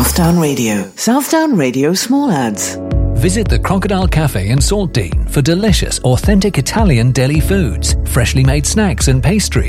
Southdown Radio. Southdown Radio Small Ads. Visit the Crocodile Cafe in Saltdean for delicious, authentic Italian deli foods, freshly made snacks and pastries.